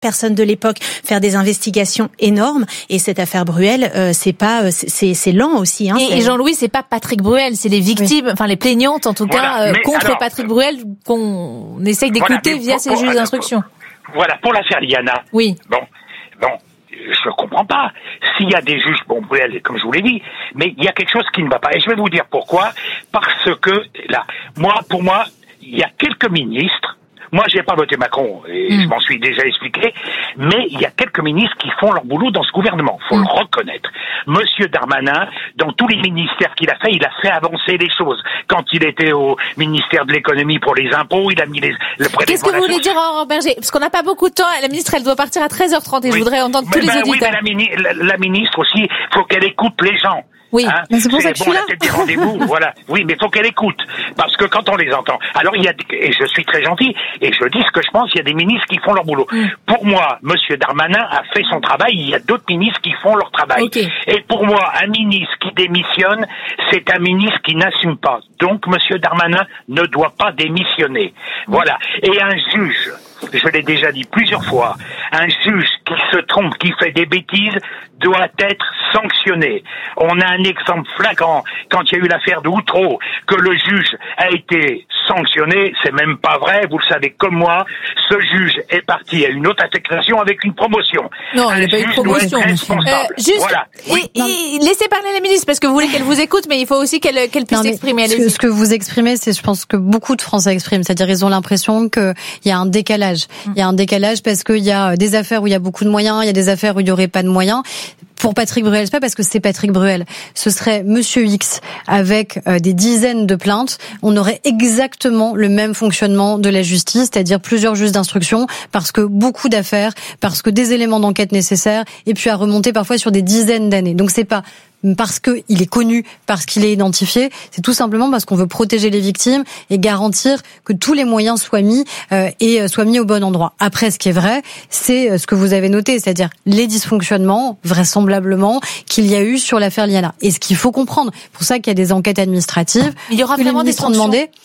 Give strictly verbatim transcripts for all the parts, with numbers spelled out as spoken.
personnes de l'époque faire des investigations énormes. Et cette affaire Bruel, euh, c'est pas, c'est, c'est lent aussi. Hein, et, et Jean-Louis, c'est pas Patrick Bruel, c'est les victimes, oui. enfin les plaignantes en tout voilà. cas euh, contre alors, Patrick Bruel qu'on essaye d'écouter voilà, via ces juges d'instruction. Voilà, pour l'affaire Liana. Oui. Bon, bon. Je comprends pas. S'il y a des juges, bon, Bruel, comme je vous l'ai dit, mais il y a quelque chose qui ne va pas. Et je vais vous dire pourquoi. Parce que, là, moi, pour moi, il y a quelques ministres. Moi, j'ai pas voté Macron, et mmh. je m'en suis déjà expliqué, mais il y a quelques ministres qui font leur boulot dans ce gouvernement. Faut mmh. le reconnaître. Monsieur Darmanin, dans tous les ministères qu'il a fait, il a fait avancer les choses. Quand il était au ministère de l'économie pour les impôts, il a mis les, le prélèvement. Qu'est-ce que vous voulez dire, Aurore Berger? Parce qu'on n'a pas beaucoup de temps. La ministre, elle doit partir à treize heures trente et oui. je voudrais entendre mais, tous ben, les auditeurs. Oui, mais la, mini- la, la ministre aussi, faut qu'elle écoute les gens. Oui, hein, mais c'est pour ça que bon, je suis là. Des rendez-vous, voilà. Oui, mais faut qu'elle écoute, parce que quand on les entend, alors il y a, et je suis très gentil, et je dis ce que je pense, il y a des ministres qui font leur boulot. Mm. Pour moi, Monsieur Darmanin a fait son travail, il y a d'autres ministres qui font leur travail. Okay. Et pour moi, un ministre qui démissionne, c'est un ministre qui n'assume pas. Donc, Monsieur Darmanin ne doit pas démissionner. Mm. Voilà. Et un juge, je l'ai déjà dit plusieurs fois, un juge qui se trompe, qui fait des bêtises, doit être sanctionné. On a un exemple flagrant, quand il y a eu l'affaire de Outreau, que le juge a été sanctionné, c'est même pas vrai, vous le savez comme moi, ce juge est parti à une autre affectation avec une promotion. Non, il n'y a pas eu de promotion. Euh, juste, voilà. et, oui. et, laissez parler la ministre, parce que vous voulez qu'elle vous écoute, mais il faut aussi qu'elle, qu'elle puisse s'exprimer. Ce, ce que vous exprimez, c'est, je pense que beaucoup de Français expriment, c'est-à-dire ils ont l'impression qu'il y a un décalage. Il y a un décalage parce qu'il y a des affaires où il y a beaucoup de moyens, il y a des affaires où il n'y aurait pas de moyens. Pour Patrick Bruel, c'est pas parce que c'est Patrick Bruel. Ce serait Monsieur X avec euh, des dizaines de plaintes. On aurait exactement le même fonctionnement de la justice, c'est-à-dire plusieurs juges d'instruction, parce que beaucoup d'affaires, parce que des éléments d'enquête nécessaires, et puis à remonter parfois sur des dizaines d'années. Donc c'est pas parce qu'il est connu, parce qu'il est identifié, c'est tout simplement parce qu'on veut protéger les victimes et garantir que tous les moyens soient mis euh, et soient mis au bon endroit. Après, ce qui est vrai, c'est ce que vous avez noté, c'est-à-dire les dysfonctionnements, vraisemblablement, qu'il y a eu sur l'affaire Liana. Et ce qu'il faut comprendre, pour ça qu'il y a des enquêtes administratives. Il y aura vraiment des sanctions.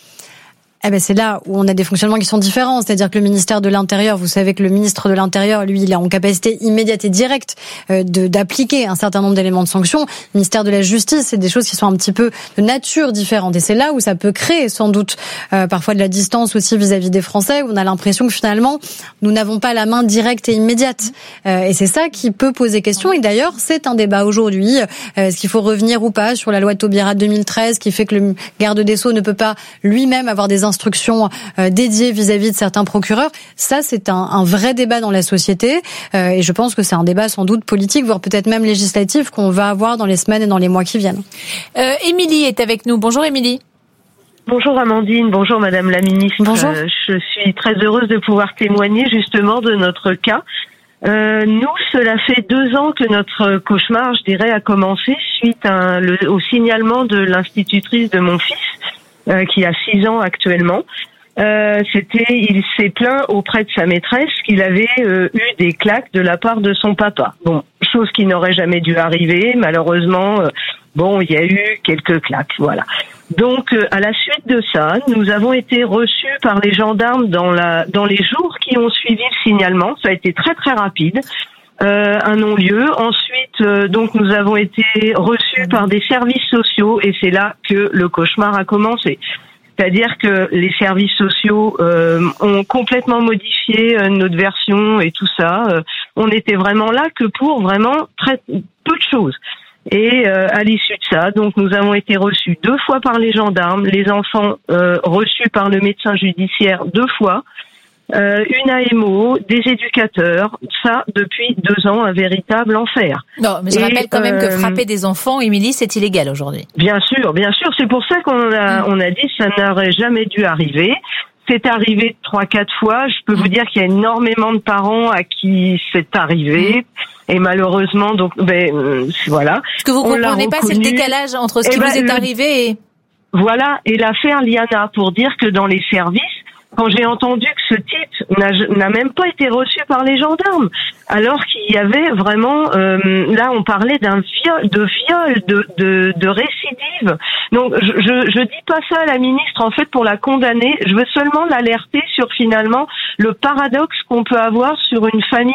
Eh ben c'est là où on a des fonctionnements qui sont différents, c'est-à-dire que le ministère de l'Intérieur, vous savez que le ministre de l'Intérieur, lui, il est en capacité immédiate et directe euh, de d'appliquer un certain nombre d'éléments de sanctions. Le ministère de la Justice, c'est des choses qui sont un petit peu de nature différente, et c'est là où ça peut créer sans doute euh, parfois de la distance aussi vis-à-vis des Français, où on a l'impression que finalement nous n'avons pas la main directe et immédiate, euh, et c'est ça qui peut poser question. Et d'ailleurs, c'est un débat aujourd'hui. Euh, est-ce qu'il faut revenir ou pas sur la loi de Taubira de deux mille treize, qui fait que le garde des Sceaux ne peut pas lui-même avoir des instructions euh, dédiées vis-à-vis de certains procureurs. Ça, c'est un, un vrai débat dans la société, euh, et je pense que c'est un débat sans doute politique, voire peut-être même législatif, qu'on va avoir dans les semaines et dans les mois qui viennent. Euh, Émilie est avec nous. Bonjour Émilie. Bonjour Amandine, bonjour Madame la Ministre. Bonjour. Euh, je suis très heureuse de pouvoir témoigner justement de notre cas. Euh, nous, cela fait deux ans que notre cauchemar, je dirais, a commencé suite à, le, au signalement de l'institutrice de mon fils, Euh, qui a six ans actuellement. Euh, c'était, il s'est plaint auprès de sa maîtresse qu'il avait euh, eu des claques de la part de son papa. Bon, chose qui n'aurait jamais dû arriver. Malheureusement, euh, bon, il y a eu quelques claques, voilà. Donc, euh, à la suite de ça, nous avons été reçus par les gendarmes dans la, dans les jours qui ont suivi le signalement. Ça a été très très rapide. Euh, un non-lieu. Ensuite, euh, donc nous avons été reçus par des services sociaux, et c'est là que le cauchemar a commencé. C'est-à-dire que les services sociaux euh, ont complètement modifié euh, notre version et tout ça. Euh, on était vraiment là que pour vraiment très peu de choses. Et euh, à l'issue de ça, donc nous avons été reçus deux fois par les gendarmes, les enfants euh, reçus par le médecin judiciaire deux fois. Euh, une A M O, des éducateurs, ça depuis deux ans, un véritable enfer. Non, mais je Et, rappelle quand même que euh, frapper des enfants, Émilie, c'est illégal aujourd'hui. Bien sûr, bien sûr, c'est pour ça qu'on a, on a dit que ça n'aurait jamais dû arriver. C'est arrivé trois, quatre fois. Je peux vous dire qu'il y a énormément de parents à qui c'est arrivé. Et malheureusement, donc, ben, euh, voilà. Ce que vous comprenez pas, c'est le décalage entre ce qui ben, vous est le... arrivé et... Voilà, et l'affaire Liana, pour dire que dans les services, quand j'ai entendu que ce type n'a, n'a même pas été reçu par les gendarmes, alors qu'il il y avait vraiment, euh, là on parlait d'un viol, de viol, de, de, de récidive. Donc je, je, je dis pas ça à la ministre en fait pour la condamner. Je veux seulement l'alerter sur finalement le paradoxe qu'on peut avoir sur une famille